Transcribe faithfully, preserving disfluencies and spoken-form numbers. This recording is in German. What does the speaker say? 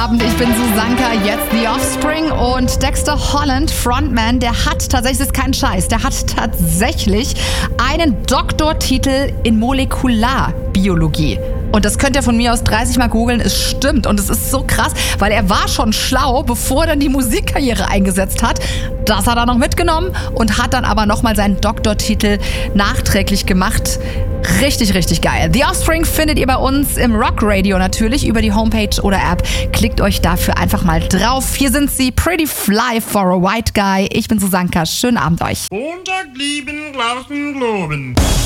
Abend, ich bin Susanka, jetzt The Offspring und Dexter Holland, Frontman, der hat tatsächlich, das ist kein Scheiß, der hat tatsächlich einen Doktortitel in Molekularbiologie. Und das könnt ihr von mir aus dreißig Mal googeln, es stimmt. Und es ist so krass, weil er war schon schlau, bevor er dann die Musikkarriere eingesetzt hat. Das hat er noch mitgenommen und hat dann aber nochmal seinen Doktortitel nachträglich gemacht. Richtig, richtig geil. The Offspring findet ihr bei uns im Rock Radio natürlich über die Homepage oder App. Klickt euch dafür einfach mal drauf. Hier sind sie, Pretty Fly for a White Guy. Ich bin Susanka. Schönen Abend euch. Montag lieben, draußen globen.